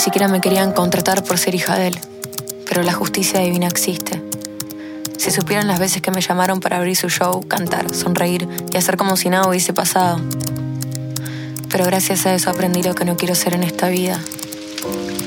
siquiera me querían contratar por ser hija de él. Pero la justicia divina existe. Si supieran las veces que me llamaron para abrir su show, cantar, sonreír y hacer como si nada hubiese pasado. Pero gracias a eso aprendí lo que no quiero ser en esta vida.